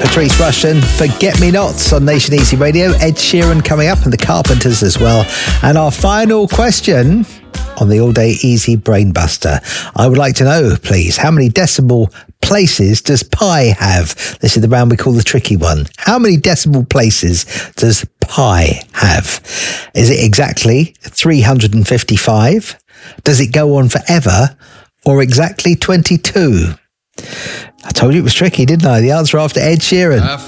Patrice Rushen, Forget Me Nots on Nation Easy Radio. Ed Sheeran coming up and the Carpenters as well. And our final question on the All Day Easy Brainbuster. I would like to know, please, how many decimal places does pi have? This is the round we call the tricky one. How many decimal places does pi have? Is it exactly 355? Does it go on forever? Or exactly 22? I told you it was tricky, didn't I? The answer after Ed Sheeran.